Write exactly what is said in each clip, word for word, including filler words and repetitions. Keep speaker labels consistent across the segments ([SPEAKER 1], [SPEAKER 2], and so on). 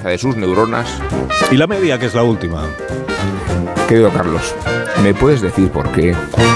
[SPEAKER 1] grasa de sus neuronas.
[SPEAKER 2] Y la media, que es la última.
[SPEAKER 1] Querido Carlos, ¿me puedes decir por qué?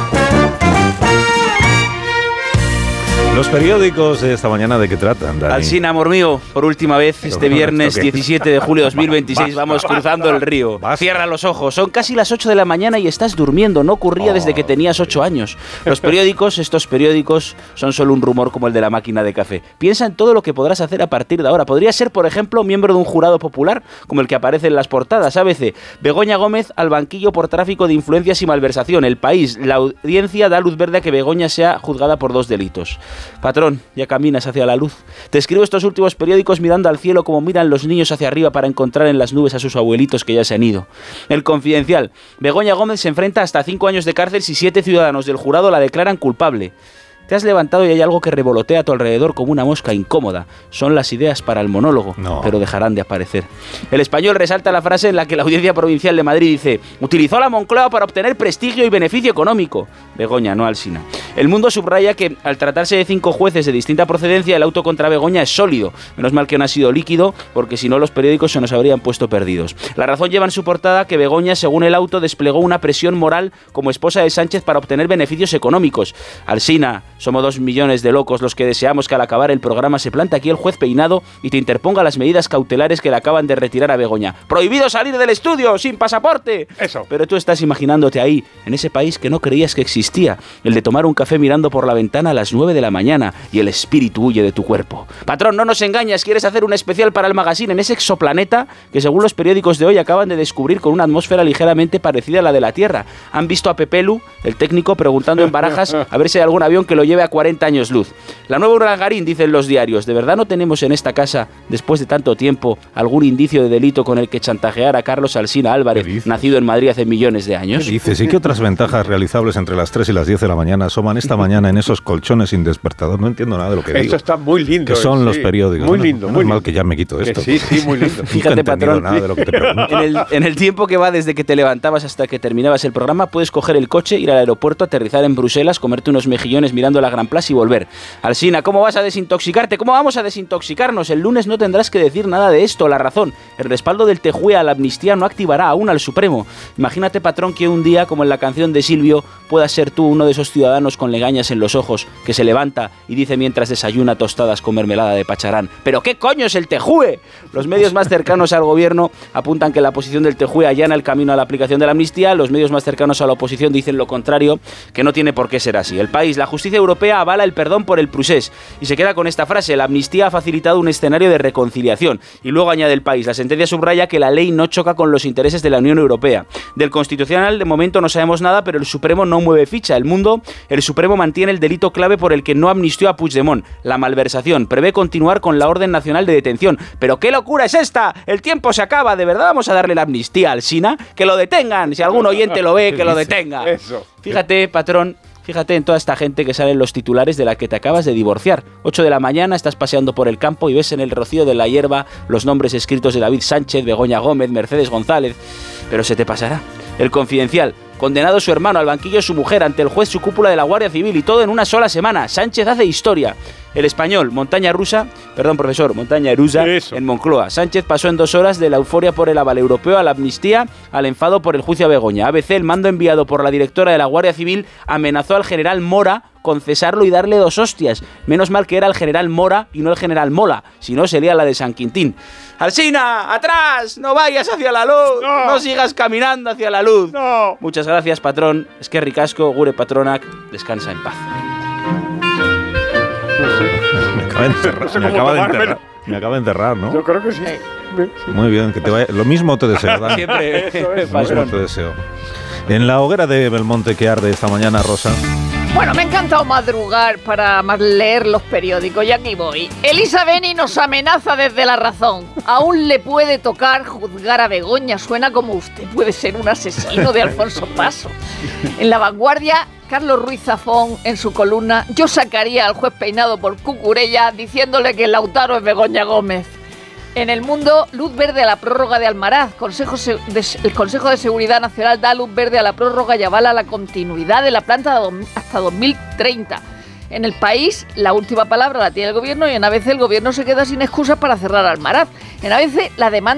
[SPEAKER 2] Los periódicos de esta mañana, ¿de qué tratan, Dani?
[SPEAKER 3] Alsina, amor mío, por última vez, este viernes diecisiete de julio de dos mil veintiséis,
[SPEAKER 2] Basta,
[SPEAKER 3] vamos cruzando
[SPEAKER 2] basta,
[SPEAKER 3] el río.
[SPEAKER 2] basta.
[SPEAKER 3] Cierra los ojos, son casi las ocho de la mañana y estás durmiendo, no ocurría
[SPEAKER 2] Oh,
[SPEAKER 3] desde que tenías ocho años. Los periódicos, estos periódicos, son solo un rumor como el de la máquina de café. Piensa en todo lo que podrás hacer a partir de ahora. Podría ser, por ejemplo, miembro de un jurado popular, como el que aparece en las portadas. A B C, Begoña Gómez al banquillo por tráfico de influencias y malversación. El País, la audiencia da luz verde a que Begoña sea juzgada por dos delitos. Patrón, ya caminas hacia la luz. Te escribo estos últimos periódicos mirando al cielo como miran los niños hacia arriba para encontrar en las nubes a sus abuelitos que ya se han ido. El Confidencial. Begoña Gómez se enfrenta hasta cinco años de cárcel si siete ciudadanos del jurado la declaran culpable. Te has levantado y hay algo que revolotea a tu alrededor como una mosca incómoda. Son las ideas para el monólogo,
[SPEAKER 2] no.
[SPEAKER 3] pero dejarán de aparecer. El Español resalta la frase en la que la Audiencia Provincial de Madrid dice: utilizó a la Moncloa para obtener prestigio y beneficio económico. Begoña, no Alsina. El Mundo subraya que, al tratarse de cinco jueces de distinta procedencia, el auto contra Begoña es sólido. Menos mal que no ha sido líquido, porque si no los periódicos se nos habrían puesto perdidos. La Razón lleva en su portada que Begoña, según el auto, desplegó una presión moral como esposa de Sánchez para obtener beneficios económicos. Alsina, somos dos millones de locos los que deseamos que al acabar el programa se plante aquí el juez peinado y te interponga las medidas cautelares que le acaban de retirar a Begoña. ¡Prohibido salir del estudio sin pasaporte!
[SPEAKER 4] Eso.
[SPEAKER 3] Pero tú estás imaginándote ahí, en ese país que no creías que existía, el de tomar un café mirando por la ventana a las nueve de la mañana y el espíritu huye de tu cuerpo. Patrón, no nos engañas, quieres hacer un especial para el magazine en ese exoplaneta que, según los periódicos de hoy, acaban de descubrir con una atmósfera ligeramente parecida a la de la Tierra. Han visto a Pepelu, el técnico, preguntando en Barajas a ver si hay algún avión que lo lleve a cuarenta años luz. La nueva Urdangarín, dicen los diarios. ¿De verdad no tenemos en esta casa, después de tanto tiempo, algún indicio de delito con el que chantajear a Carlos Alsina Álvarez, nacido en Madrid hace millones de años?
[SPEAKER 2] ¿Qué dices? ¿Y qué otras ventajas realizables entre las tres y las diez de la mañana asoman esta mañana en esos colchones sin despertador? No entiendo nada de lo que digo.
[SPEAKER 4] Eso está muy lindo.
[SPEAKER 2] Que son
[SPEAKER 4] sí.
[SPEAKER 2] los periódicos.
[SPEAKER 4] Muy
[SPEAKER 2] ¿no?
[SPEAKER 4] lindo,
[SPEAKER 2] Menos
[SPEAKER 4] muy
[SPEAKER 2] mal
[SPEAKER 4] lindo.
[SPEAKER 2] que ya me quito esto.
[SPEAKER 4] Que sí, sí, muy lindo.
[SPEAKER 3] Fíjate, patrón,
[SPEAKER 2] nada de lo que te pregunto.
[SPEAKER 3] en, el, en el tiempo que va desde que te levantabas hasta que terminabas el programa, puedes coger el coche, ir al aeropuerto, aterrizar en Bruselas, comerte unos mejillones mirando la Gran Plaza y volver. Alsina, ¿cómo vas a desintoxicarte? ¿Cómo vamos a desintoxicarnos? El lunes no tendrás que decir nada de esto. La Razón, el respaldo del T J U E a la amnistía no activará aún al Supremo. Imagínate, patrón, que un día, como en la canción de Silvio, puedas ser tú uno de esos ciudadanos con legañas en los ojos que se levanta y dice mientras desayuna tostadas con mermelada de pacharán: ¿pero qué coño es el T J U E? Los medios más cercanos al gobierno apuntan que la posición del T J U E allana el camino a la aplicación de la amnistía. Los medios más cercanos a la oposición dicen lo contrario, que no tiene por qué ser así. El País, la justicia europea avala el perdón por el procés y se queda con esta frase: la amnistía ha facilitado un escenario de reconciliación. Y luego añade el País: la sentencia subraya que la ley no choca con los intereses de la Unión Europea. Del Constitucional, de momento no sabemos nada, pero el Supremo no mueve ficha. El Mundo, el Supremo mantiene el delito clave por el que no amnistió a Puigdemont, la malversación. Prevé continuar con la orden nacional de detención. ¿Pero qué locura es esta? El tiempo se acaba. ¿De verdad vamos a darle la amnistía a Alsina? Que lo detengan. Si algún oyente lo ve, que lo detenga.
[SPEAKER 4] Eso.
[SPEAKER 3] Fíjate, patrón. Fíjate en toda esta gente que sale en los titulares de la que te acabas de divorciar. ocho de la mañana, estás paseando por el campo y ves en el rocío de la hierba los nombres escritos de David Sánchez, Begoña Gómez, Mercedes González. Pero se te pasará. El Confidencial: condenado su hermano, al banquillo su mujer, ante el juez su cúpula de la Guardia Civil, y todo en una sola semana. Sánchez hace historia. El Español: montaña rusa, perdón profesor, montaña rusa en Moncloa. Sánchez pasó en dos horas de la euforia por el aval europeo a la amnistía al enfado por el juicio a Begoña. A B C: el mando enviado por la directora de la Guardia Civil amenazó al general Mora con cesarlo y darle dos hostias. Menos mal que era el general Mora y no el general Mola, si no sería la de San Quintín. ¡Alsina, atrás! ¡No vayas hacia la luz! ¡No, no sigas caminando hacia la luz!
[SPEAKER 4] No.
[SPEAKER 3] Muchas gracias, patrón. Es que ricasco, gure patronac, descansa en paz.
[SPEAKER 2] Me acaba de enterrar.
[SPEAKER 4] No sé
[SPEAKER 2] me,
[SPEAKER 4] cómo
[SPEAKER 2] acaba de
[SPEAKER 4] tomármelo.
[SPEAKER 2] enterrar me acaba de enterrar, ¿no?
[SPEAKER 4] Yo creo que sí.
[SPEAKER 2] Muy bien, que te vaya. Lo mismo te deseo, Dani.
[SPEAKER 3] Siempre.
[SPEAKER 4] Eso es.
[SPEAKER 2] Lo mismo te deseo. En la hoguera de Belmonte que arde esta mañana, Rosa.
[SPEAKER 5] Bueno, me ha encantado madrugar para más leer los periódicos y aquí voy. Elisa Beni nos amenaza desde La Razón. Aún le puede tocar juzgar a Begoña. Suena como usted puede ser un asesino de Alfonso Paso. En La Vanguardia, Carlos Ruiz Zafón, en su columna: yo sacaría al juez peinado por Cucurella diciéndole que Lautaro es Begoña Gómez. En El Mundo, luz verde a la prórroga de Almaraz. Consejo de, el Consejo de Seguridad Nacional da luz verde a la prórroga y avala la continuidad de la planta hasta dos mil treinta. En El País, la última palabra la tiene el gobierno, y en A B C el gobierno se queda sin excusas para cerrar Almaraz. En A B C, la demanda